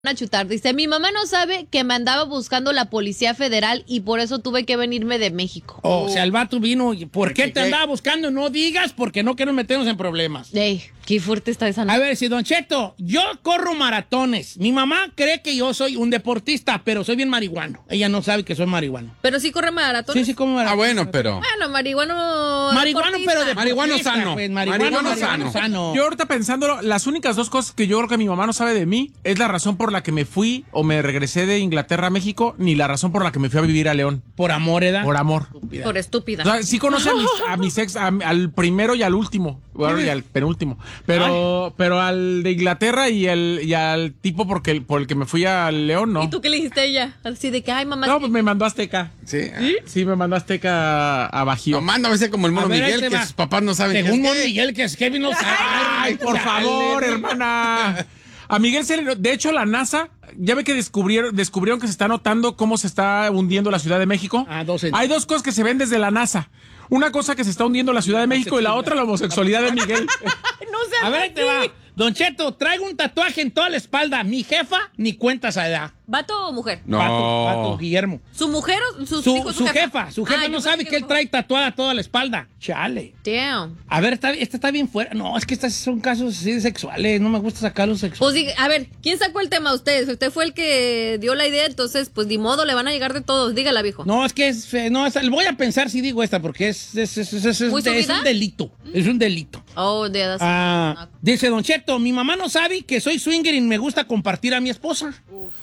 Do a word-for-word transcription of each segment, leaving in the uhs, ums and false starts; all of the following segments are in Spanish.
a chutar. Dice, mi mamá no sabe que me andaba buscando la Policía Federal y por eso tuve que venirme de México. Oh, o sea, el vato vino. ¿Por qué te andaba buscando? No digas porque no queremos meternos en problemas. Ey, qué fuerte está esa. A ver, si Don Cheto, yo corro maratones. Mi mamá cree que yo soy un deportista, pero soy bien marihuano. Ella no sabe que soy marihuano. Pero sí corre maratón. Sí, sí, como marihuano. Ah, bueno, pero... Bueno, marihuano... Marihuano, pero de marihuano sano. Pues, marihuano, marihuano, marihuano sano. sano. Yo ahorita pensándolo, las únicas dos cosas que yo creo que mi mamá no sabe de mí es la razón por la que me fui o me regresé de Inglaterra a México, ni la razón por la que me fui a vivir a León. Por amor, ¿edad? Por amor. Estúpida. Por estúpida. O sea, sí conoce a mis, a mis ex, a- al primero y al último, bueno, y al penúltimo, pero, pero al de Inglaterra y, el, y al tipo porque, el- por el que me fui a León, no. ¿Y tú qué le dijiste a ella? Así de que, ay, mamá... No, pues me mandó a Azteca. Sí. Sí, me mandó a Azteca a Bajío. No, manda a veces como el mono A ver, ahí Miguel, te que va. sus papás no saben Según qué Mon es. Miguel, que es Kevin no sabe. Ay, por chale. favor, hermana. A Miguel se le... De hecho, la NASA, ya ve que descubrieron, descubrieron que se está notando cómo se está hundiendo la Ciudad de México. Ah, dos en- Hay dos cosas que se ven desde la NASA. Una cosa que se está hundiendo la Ciudad de México y la otra la homosexualidad de Miguel. No seas A ver, ahí te así. va. Don Cheto, traigo un tatuaje en toda la espalda. Mi jefa ni cuenta esa edad. ¿Vato o mujer? No. Pato, Pato Guillermo. ¿Su mujer o sus Su, hijos? su jefa, su jefa Ah, no yo sabe pensé que él trae tatuada toda la espalda. Chale. Damn. A ver, está, esta está bien fuera. No, es que estas son casos así de sexuales. No me gusta sacarlos Pues sexuales. diga, a ver, ¿quién sacó el tema? Ustedes. Usted fue el que dio la idea, entonces, pues ni modo, le van a llegar de todos. Dígala, viejo. No, es que es. eh, No, esa- voy a pensar si digo esta porque es, es, es, es, es- ¿Muy es- es subida? un delito. Es un delito. Oh, de edad. Ah, dice Don Cheto, mi mamá no sabe que soy swinger y me gusta compartir a mi esposa.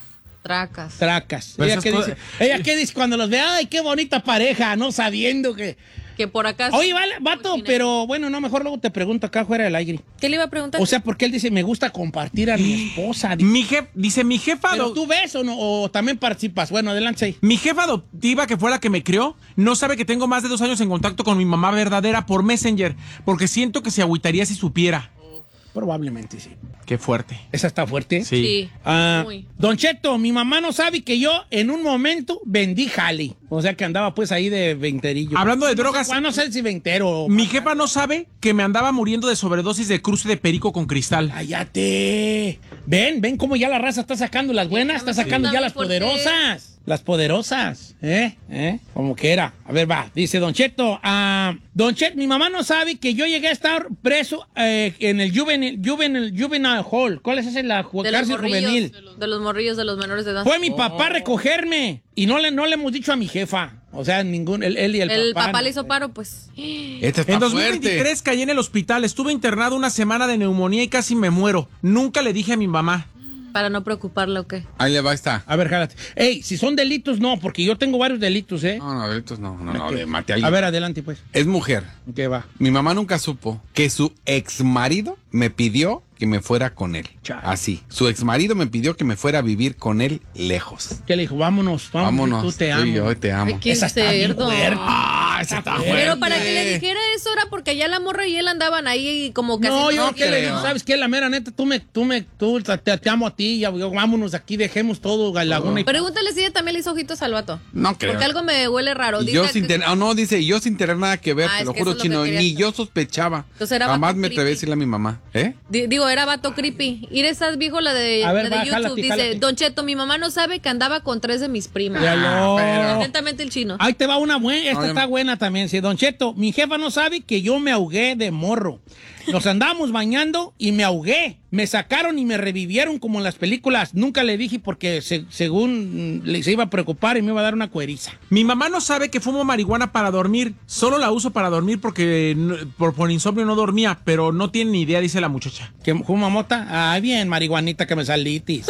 Tracas. Tracas. Pero ¿Ella esas qué, cosas- dice? ¿Ella qué dice cuando los ve? Ay, qué bonita pareja, no sabiendo que... Que por acá... Oye, vale, vato, pero bueno, no, mejor luego te pregunto acá fuera del aire. ¿Qué le iba a preguntar? O sea, porque él dice, me gusta compartir a mi esposa. Mi jef, dice mi jefa... ¿Pero do- tú ves o no? ¿O también participas? Bueno, adelante ahí. Mi jefa adoptiva, que fue la que me crió, no sabe que tengo más de dos años en contacto con mi mamá verdadera por Messenger, porque siento que se agüitaría si supiera. Probablemente sí. Qué fuerte. Esa está fuerte. Sí. Sí. Ah, Muy. Don Cheto, mi mamá no sabe que yo en un momento vendí jale. O sea que andaba pues ahí de veinterillo. Hablando de drogas, Bueno, no sé si veintero. o- mi jefa no sabe que me andaba muriendo de sobredosis de cruce de perico con cristal. Cállate. Ven, ven cómo ya la raza está sacando las buenas, está sacando Sí. ya las ¿Por qué? poderosas. Las poderosas, ¿eh? ¿Eh? Como que era. A ver, va. Dice Don Cheto, ah, Don Cheto, mi mamá no sabe que yo llegué a estar preso eh, en el juvenil, juvenil, juvenile hall. ¿Cuál es esa? La ju- de los cárcel morrillos. juvenil. De los morrillos, de los menores de edad. Fue mi papá a recogerme y no le, no le hemos dicho a mi jefa. O sea, ningún, él, él y el, El papá. papá le hizo paro, pues. Este está En dos mil fuerte. veintitrés caí en el hospital, estuve internado una semana de neumonía y casi me muero. Nunca le dije a mi mamá. Para no preocuparle, ¿o qué? Ahí le va esta. A ver, jálate. Ey, si son delitos, no, porque yo tengo varios delitos, ¿eh? No, no, delitos no, no, no, Ok. de mate a alguien. A ver, adelante, pues. Es mujer. ¿Qué va? Mi mamá nunca supo que su ex marido me pidió que me fuera con él. Chale. Así. Su ex marido me pidió que me fuera a vivir con él lejos. ¿Qué le dijo? Vámonos, vámonos. Vámonos. Tú te tú y amo. yo te amo. Ay, qué Esa está bien cerdo. fuerte. Ah, esa está fuerte. Pero para que le dijera eso era porque ya la morra y él andaban ahí como que No, así, yo no qué le creo. digo, ¿sabes qué? La mera neta, tú me, tú me, tú te, te amo a ti, ya, yo, vámonos aquí, dejemos todo, Laguna y... Pregúntale si ella también le hizo ojitos al vato. No creo. Porque algo me huele raro. Y Dice yo que- sin tener, oh, no, dice, yo sin tener nada que ver, Ah, te es lo que juro, eso es lo que chino, quería ni saber. yo sospechaba. Entonces era Jamás vato me atreví a creepy. decirle a mi mamá, ¿eh? Di- Digo, era vato creepy. Ir esas viejo la de, A ver, la de va, YouTube. jálate, Dice, jálate. Don Cheto, mi mamá no sabe que andaba con tres de mis primas. Ya lo- pero- Atentamente el chino. Ahí te va una buena, esta No, yo está no. buena también. Sí, Don Cheto, mi jefa no sabe que yo me ahogué de morro. Nos andábamos bañando y me ahogué. Me sacaron y me revivieron como en las películas. Nunca le dije porque se- según mm, le, se iba a preocupar y me iba a dar una cueriza. Mi mamá no sabe que fumo marihuana para dormir. Solo la uso para dormir porque no- por, por insomnio no dormía, pero no tiene ni idea, dice la muchacha. ¿Que fuma mota? Ay, bien, marihuanita que me salitis.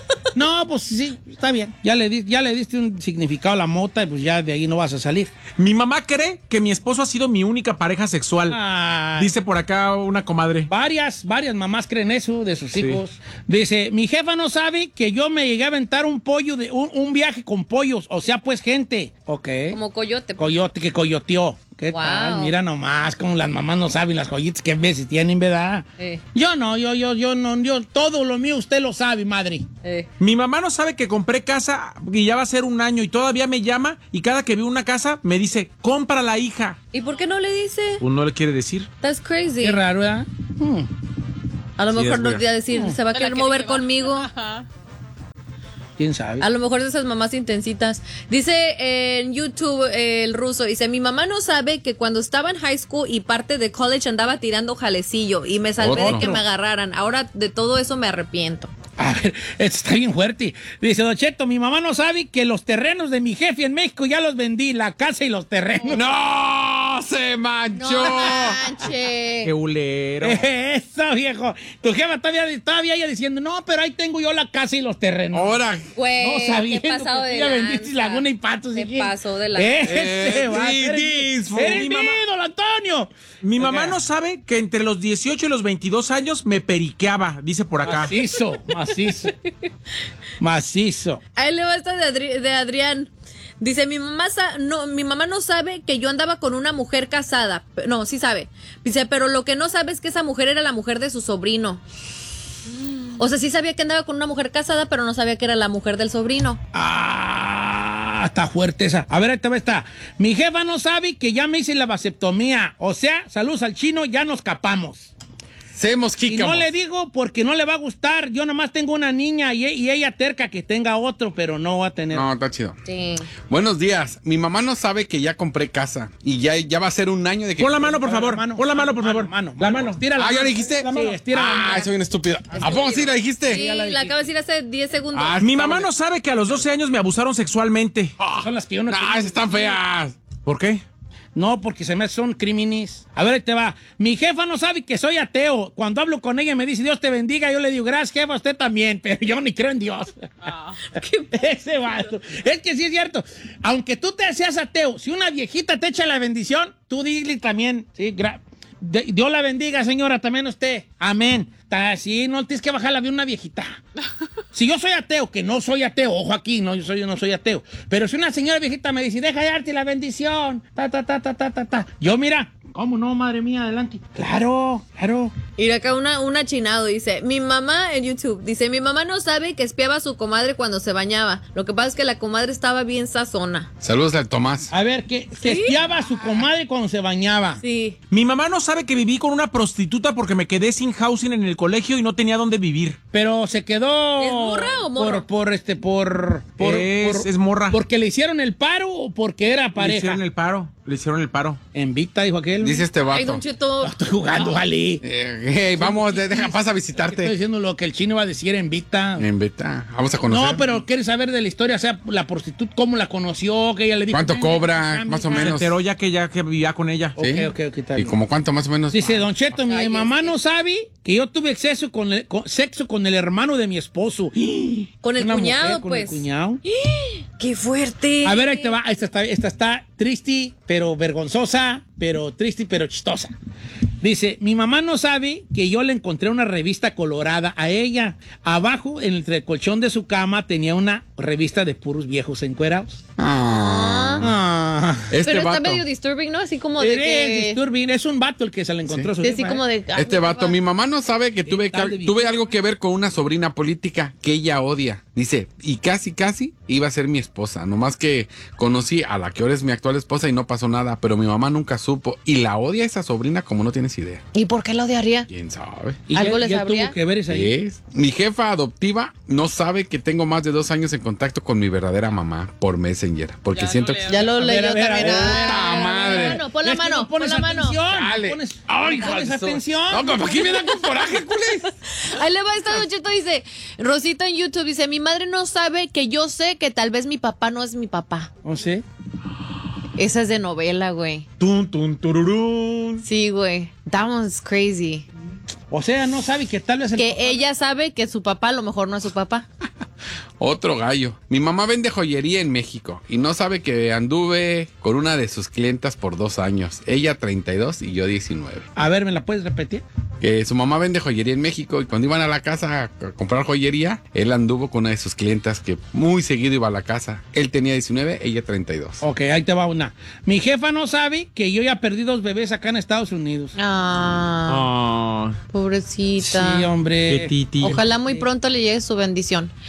No, pues sí, está bien. Ya le, di- ya le diste un significado a la mota y pues ya de ahí no vas a salir. Mi mamá cree que mi esposo ha sido mi única pareja sexual. Ay. Dice por acá una comadre. Varias, varias mamás creen eso de sus hijos. Dice, mi jefa no sabe que yo me llegué a aventar un pollo, de un, un viaje con pollos, o sea, pues gente. Ok. Como coyote. Coyote que coyoteó. ¿Qué Wow. tal? Mira nomás, como las mamás no saben las joyitas que veces tienen, ¿verdad? Eh. Yo no, yo, yo, yo no, yo, todo lo mío usted lo sabe, madre. Eh. Mi mamá no sabe que compré casa y ya va a ser un año y todavía me llama y cada que veo una casa me dice, compra la hija. ¿Y por qué no le dice? Pues no le quiere decir. That's crazy. Qué raro, ¿verdad? Hmm. A lo Sí, mejor es nos weird. iba a decir, se va a querer mover conmigo. ¿Quién sabe? A lo mejor de esas mamás intensitas. Dice eh, en YouTube eh, el ruso, dice, mi mamá no sabe que cuando estaba en high school y parte de college andaba tirando jalecillo y me salvé Otro. de que me agarraran. Ahora de todo eso me arrepiento. A ver, esto está bien fuerte. Dice, Don Cheto, mi mamá no sabe que los terrenos de mi jefe en México ya los vendí, la casa y los terrenos. ¡No! ¡Se manchó! No manches. Qué bulero. Eso, viejo. Tu jefa todavía, todavía ella diciendo, no, pero ahí tengo yo la casa y los terrenos. Ahora. Güey, No sabiendo qué pasado que de tú ya vendiste lanza. Laguna y Patos. Se ¿y qué? pasó de lanza. Ese Eh, va, sí, eres- this, fue eres mi mío, mamá. don Antonio. Mi mamá Oiga. no sabe que entre los dieciocho y los veintidós años me periqueaba, dice por acá. Macizo, macizo. Macizo. Ahí le va esta de, Adri- de Adrián. Dice, mi mamá, sa- no, mi mamá no sabe que yo andaba con una mujer casada. P- No, sí sabe. Dice, pero lo que no sabe es que esa mujer era la mujer de su sobrino. O sea, sí sabía que andaba con una mujer casada, pero no sabía que era la mujer del sobrino. Ah, está fuerte esa. A ver, esta vez está. Mi jefa no sabe que ya me hice la vasectomía. O sea, saludos al chino, ya nos capamos. Semos Y no jícamos. le digo porque no le va a gustar. Yo nomás tengo una niña y, y ella terca que tenga otro, pero no va a tener. No, está chido. Sí. Buenos días. Mi mamá no sabe que ya compré casa. Y ya, ya va a ser un año de que. Pon la mano, por Pon la favor. mano, Pon la mano, por mano, favor. mano, La mano. mano. Estira la Ah, ¿ya mano. le dijiste? La mano. Sí, estira la Ah, mano. soy bien estúpido. ¿A poco sí la dijiste? Sí, ya la la acabo de decir hace diez segundos. Ah, Mi está mamá bien. no sabe que a los doce años me abusaron sexualmente. Son las que yo no Ah, quiero. esas están feas. ¿Por qué? No, porque se me son crímenes. A ver, ahí te va. Mi jefa no sabe que soy ateo. Cuando hablo con ella me dice, Dios te bendiga. Yo le digo, gracias, jefa, usted también. Pero yo ni creo en Dios. Ese vato. Es que sí es cierto. Aunque tú te seas ateo, si una viejita te echa la bendición, tú dile también. Sí, gra- de- Dios la bendiga, señora, también usted. Amén. Ta- Sí, no tienes que bajarla de una viejita. Si yo soy ateo, que no soy ateo, ojo aquí, no, yo, soy, yo no soy ateo. Pero si una señora viejita me dice, deja de darte la bendición, ta, ta, ta, ta, ta, ta, ta. Yo, mira, ¿cómo no, madre mía, adelante? Claro, claro. Y acá una, una chinado dice, mi mamá en YouTube, dice, mi mamá no sabe que espiaba a su comadre cuando se bañaba. Lo que pasa es que la comadre estaba bien sazona. Saludos al Tomás. A ver, que, que espiaba a su comadre cuando se bañaba. Sí. Mi mamá no sabe que viví con una prostituta porque me quedé sin housing en el colegio y no tenía dónde vivir. Pero se quedó. ¿Es morra o morro? Por, por este, por. por Es- por- es morra. ¿Porque le hicieron el paro o porque era Le pareja? hicieron el paro. Le hicieron el paro. En Vita, dijo aquel. Dice este Ay, vato. Don Cheto. Estoy jugando, vale. Eh, hey, vamos, de- deja, pasa a Estoy visitarte. diciendo lo que el chino iba a decir en Vita. En beta. Vamos a conocer. No, pero quieres saber de la historia, o sea, la prostituta, cómo la conoció, que ella le dijo. ¿Cuánto "Ven, cobra? ven, Más o ven". Se menos. enteró ya que ya que vivía con ella. Ok, Sí. ok, ok, está ¿Y bien. como cuánto más o menos? Dice, Don Cheto, mi Ay, mamá este. no sabe que yo tuve sexo con, el- con- sexo con el hermano de mi esposo. Con el Una mujer cuñado, con pues. el cuñado. ¡Qué fuerte! A ver, ahí te va. Esta está, esta está triste, pero vergonzosa, pero triste, pero chistosa. Dice, mi mamá no sabe que yo le encontré una revista colorada a ella. Abajo, en el el colchón de su cama, tenía una revista de puros viejos encuerados. Ah, Ah. este Pero está vato. medio disturbing, ¿no? Así como de Eres que... disturbing. Es un vato el que se le encontró. a su Sí, así jefa, como ¿eh? de... Este vato, mi mamá no sabe que tuve, tal de que, tuve viejito? algo que ver con una sobrina política que ella odia. Dice, y casi, casi iba a ser mi esposa. Nomás que conocí a la que ahora es mi actual esposa y no pasó nada, pero mi mamá nunca supo. Y la odia esa sobrina como no tienes idea. ¿Y por qué lo odiaría? ¿Quién sabe? ¿Y ¿Algo qué- les qué sabría? tuvo que ver esa ahí? Es. Mi jefa adoptiva no sabe que tengo más de dos años en contacto con mi verdadera mamá por Messenger. Porque siento que... Ya lo A ver, leyó a ver, a también. ver, Ah, ¡Puta madre! Mano, pon la Es que mano, no pon pones la mano. atención. Dale. Pones, Ay, no hijo pones de su- atención. No, pero ¿para qué me dan con coraje, culé? Ahí le va esta Don Cheto, dice, Rosita en YouTube, dice, mi madre no sabe que yo sé que tal vez mi papá no es mi papá. No sé. Esa es de novela, güey. Tun, tun, tururún. Sí, güey. That one's crazy. O sea, no sabe que tal vez el Que papá- ella sabe que su papá a lo mejor no es su papá. Otro gallo. Mi mamá vende joyería en México y no sabe que anduve con una de sus clientas por dos años. Ella treinta y dos y yo diecinueve. A ver, ¿me la puedes repetir? Que su mamá vende joyería en México y cuando iban a la casa a comprar joyería, él anduvo con una de sus clientas que muy seguido iba a la casa. Él tenía diecinueve, ella treinta y dos. Ok, ahí te va una. Mi jefa no sabe que yo ya perdí dos bebés acá en Estados Unidos. Ah, Ah, pobrecita. Sí, hombre. qué titi. Ojalá muy pronto le llegue su bendición.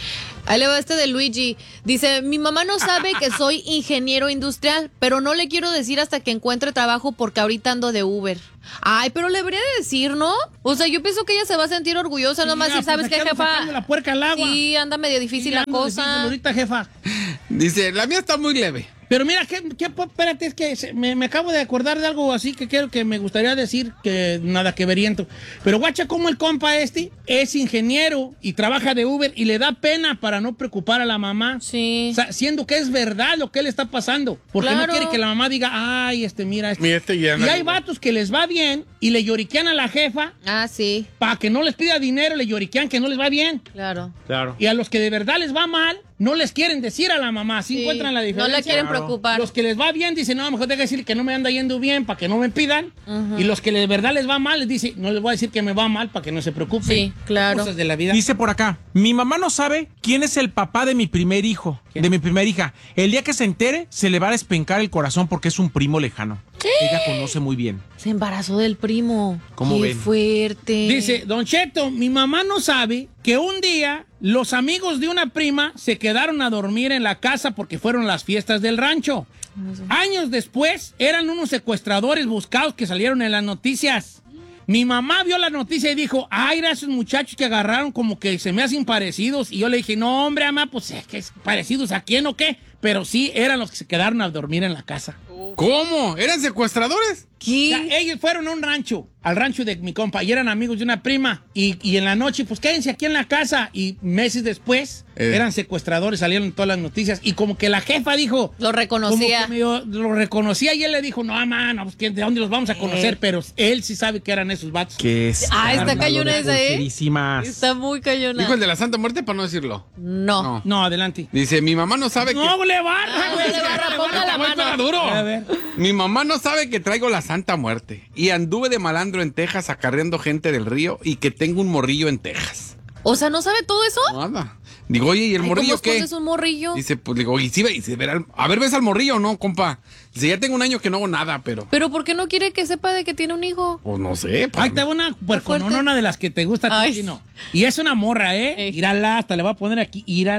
Ahí le va este de Luigi. Dice, mi mamá no sabe que soy ingeniero industrial, pero no le quiero decir hasta que encuentre trabajo porque ahorita ando de Uber. Ay, pero le debería de decir, ¿no? O sea, yo pienso que ella se va a sentir orgullosa, Sí, nomás mira, si sabes pues, que, acá jefa. sacando la puerca al agua. Sí, anda medio difícil Sí, la ando difícil cosa. ahorita, jefa. Dice, la mía está muy leve. Pero mira, ¿qué, qué, espérate, es que se- me, me acabo de acordar de algo así que quiero que me gustaría decir que nada que veriento. Pero guacha, como el compa este es ingeniero y trabaja de Uber y le da pena para no preocupar a la mamá. Sí. O sea, siendo que es verdad lo que le está pasando. Porque Claro. no quiere que la mamá diga, ay, este, mira, este. Mira, este ya Y anda hay igual. vatos que les va bien y le lloriquean a la jefa Ah, sí, para que no les pida dinero, le lloriquean que no les va bien. claro. Claro. Y a los que de verdad les va mal, no les quieren decir a la mamá. ¿Sí, Sí, encuentran la no diferencia? la quieren Claro. preocupar. Los que les va bien dicen, no, mejor tengo que decir que no me anda yendo bien para que no me pidan. Y los que de verdad les va mal, les dice, no les voy a decir que me va mal para que no se preocupen. Sí, claro. Cosas de la vida. Dice por acá, mi mamá no sabe quién es el papá de mi primer hijo, ¿Quién? de mi primera hija. El día que se entere, se le va a despencar el corazón porque es un primo lejano. Ella conoce muy bien. Se embarazó del primo. ¿Cómo Qué ven? fuerte. Dice, Don Cheto, mi mamá no sabe que un día los amigos de una prima se quedaron a dormir en la casa porque fueron las fiestas del rancho. Años después, eran unos secuestradores buscados que salieron en las noticias. Mi mamá vio la noticia y dijo, ay, era esos muchachos que agarraron como que se me hacen parecidos. Y yo le dije, no, hombre, mamá, pues es que es parecidos a quién o qué. Pero sí, eran los que se quedaron a dormir en la casa. ¿Cómo? ¿Eran secuestradores? O ¿Qué? sea, ellos fueron a un rancho, al rancho de mi compa, y eran amigos de una prima. Y, y en la noche, pues quédense aquí en la casa. Y meses después, Eh. eran secuestradores, salieron en todas las noticias. Y como que la jefa dijo. Lo reconocía. Como que medio lo reconocía y él le dijo, no, mano, pues ¿de dónde los vamos a conocer? Eh. Pero él sí sabe que eran esos vatos. Que es. Ah, está cañona esa, ¿eh? Porquerísimas. Está muy cañona. Dijo el de la Santa Muerte para no decirlo. No. No. No, adelante. Dice, mi mamá no sabe que... No, le barra, Ah, güey. le barra, ponga la Aguanta, mano. duro. A ver. Mi mamá no sabe que traigo la Santa Muerte. Y anduve de malandro en Texas acarreando gente del río y que tengo un morrillo en Texas. O sea, ¿no sabe todo eso? Nada. Digo, oye, ¿y el Ay, morrillo ¿cómo qué? escondes un morrillo? Dice, pues digo, y si ve, y si verá el- a ver, ¿ves al morrillo o no, compa? Dice, ya tengo un año que no hago nada, pero... ¿Pero por qué no quiere que sepa de que tiene un hijo? Pues no sé. pues, Ahí te va una puercononona de las que te gusta a ti, Ay. Chino. Y es una morra, ¿eh? Ey. Írala, hasta le voy a poner aquí.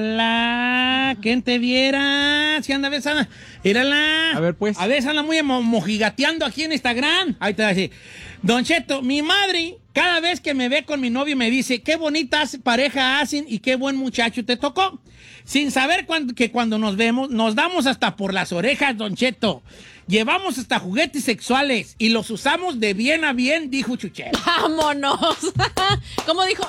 Írala, ¿quién te viera? Si anda besando. Írala. A ver, pues. A veces anda muy mo- mojigateando aquí en Instagram. Ahí te va a decir. Don Cheto, mi madre, cada vez que me ve con mi novio me dice, qué bonitas pareja hacen y qué buen muchacho te tocó. Sin saber cuando- que cuando nos vemos, nos damos hasta por las orejas, Don Cheto. Llevamos hasta juguetes sexuales y los usamos de bien a bien, dijo Chuchero. ¡Vámonos! ¿Cómo dijo?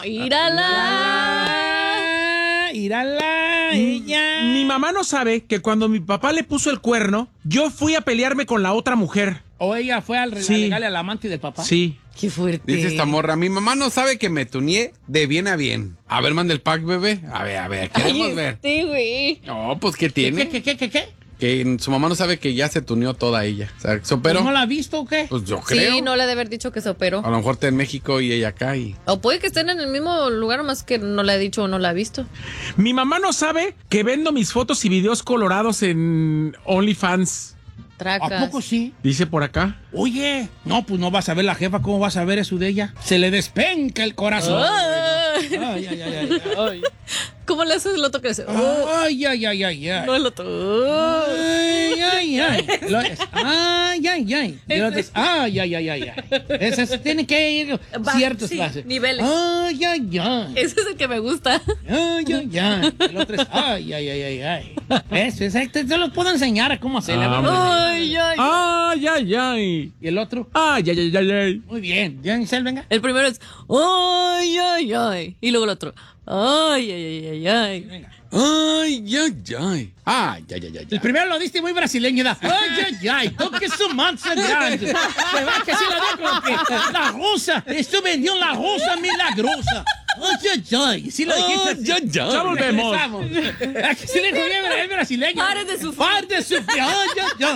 ¡Írala! Írala, írala, ella. Mi mamá no sabe que cuando mi papá le puso el cuerno, yo fui a pelearme con la otra mujer. O ella fue al Sí. regalarle al amante del papá. Sí. ¡Qué fuerte! Dice esta morra, mi mamá no sabe que me tuneé de bien a bien. A ver, manda el pack, bebé. A ver, a ver, queremos ver. Sí, güey. No, pues, ¿qué ¿Qué, tiene? qué, qué, qué, qué? Que su mamá no sabe que ya se tuneó toda ella. O sea, so- pero, ¿No la ha visto o qué? pues yo creo. Sí, no le ha de haber dicho que se operó. A lo mejor está en México y ella acá y... O puede que estén en el mismo lugar, más que no le ha dicho o no la ha visto. Mi mamá no sabe que vendo mis fotos y videos colorados en OnlyFans. Tracas. ¿A poco sí? Dice por acá. Oye, no, pues no vas a ver la jefa, ¿cómo vas a ver eso de ella? Se le despenca el corazón. Ay. Ay, ay, ay, ay, ay. ¿Cómo le haces el otro que dice? Ay, ay, ay, ay, ay. No, el otro. Ay, ay, ay. Lo es, ay, ay, ay. Y el otro es, ay, ay, ay, ay, ay. Ese se tiene que ir Va, ciertos sí, clases. niveles. Ay, ay, ay. Ese es el que me gusta. Ay, ay, ay. El otro es, ay, ay, ay, ay, ay. Eso, exacto. Yo los puedo enseñar a cómo hacerle. Ah, Ay, ay. Ay, ay, ay. Y el otro, Ay, ay, ay, ay, ay. muy bien. ¿Ya, Giselle, venga? El primero es ay, ay, ay. Y luego el otro. Ay, ay, ay, ay, ay. Venga. Ay, ay, ay. Ay, ay, ay, ay. El primero lo diste muy brasileño, da. Ay, ay, ay, toque su mancha grande. Se va que sí la dejo porque la rosa, esto vendió la rosa milagrosa. Ay, ay, ay. Sí lo dijiste. así. Ay, ay, ay. Ya volvemos. Regresamos. Aquí sí le dijo bien, es brasileño. Pare de sufrir. Pare de sufrir. Ay, ay, ay.